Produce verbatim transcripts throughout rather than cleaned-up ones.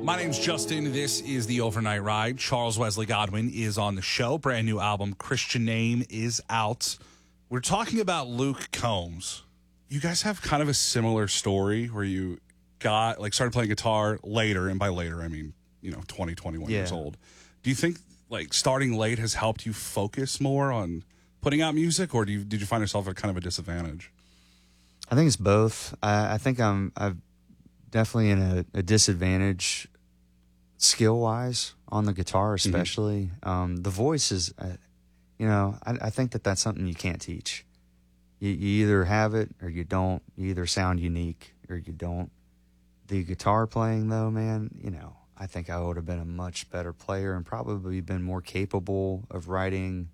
My name's Justin. This is the Overnight Ride. Charles Wesley Godwin is on the show. Brand new album, Christian Name, is out. We're talking about Luke Combs. You guys have kind of a similar story where you got, like, started playing guitar later, and by later, I mean, you know, twenty, twenty-one Yeah. years old. Do you think, like, starting late has helped you focus more on putting out music, or do you, did you find yourself at kind of a disadvantage? I think it's both. I, I think I'm I've definitely in a, a disadvantage skill-wise on the guitar, especially. Mm-hmm. Um, the voice is, uh, you know, I, I think that that's something you can't teach. You, you either have it or you don't. You either sound unique or you don't. The guitar playing, though, man, you know, I think I would have been a much better player and probably been more capable of writing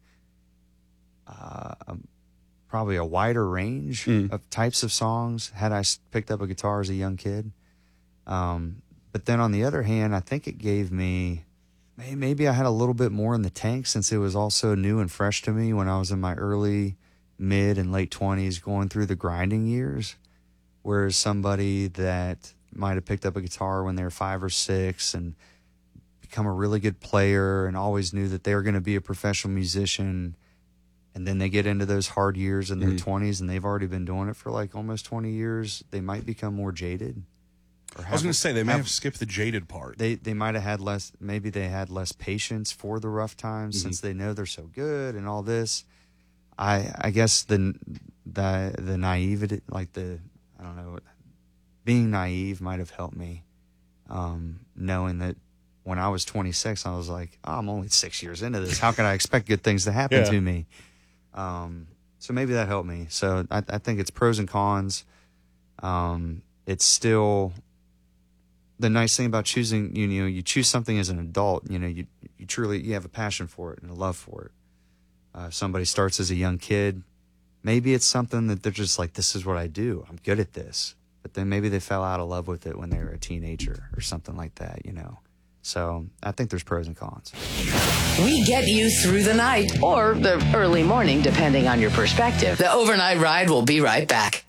uh, a, probably a wider range mm. of types of songs had I picked up a guitar as a young kid. Um, but then on the other hand, I think it gave me, maybe I had a little bit more in the tank since it was also new and fresh to me when I was in my early, mid, and late twenties going through the grinding years. Whereas somebody that might have picked up a guitar when they were five or six and become a really good player and always knew that they were going to be a professional musician, and then they get into those hard years in their mm-hmm. twenties and they've already been doing it for like almost twenty years, they might become more jaded. Or I was going to say, they may have, have skipped the jaded part. They they might have had less, maybe they had less patience for the rough times mm-hmm. since they know they're so good and all this. I I guess the the the naivety, like the, I don't know, being naive might have helped me, um, knowing that when I was twenty-six, I was like, oh, I'm only six years into this. How can I expect good things to happen yeah. to me? Um, so maybe that helped me. So I, I think it's pros and cons. Um, it's still the nice thing about choosing, you know, you choose something as an adult, you know, you, you truly, you have a passion for it and a love for it. Uh, if somebody starts as a young kid, maybe it's something that they're just like, this is what I do. I'm good at this. But then maybe they fell out of love with it when they were a teenager or something like that, you know. So I think there's pros and cons. We get you through the night or the early morning, depending on your perspective. The Overnight Ride will be right back.